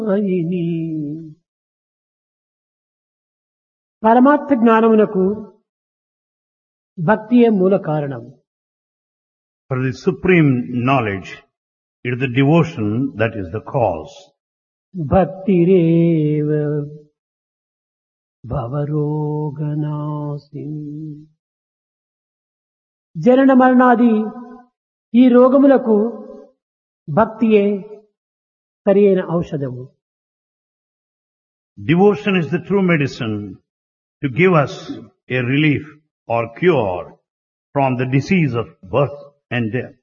అయిని పరమార్థ జ్ఞానమునకు భక్తియే మూల కారణం. For the supreme knowledge, it is the devotion that is the cause. భక్తిరేవ భవరోగనాశిని. జనన మరణాది ఈ రోగములకు భక్తియే సరియైన ఔషధము. Devotion is the true medicine to give us a relief or cure from the disease of birth and death.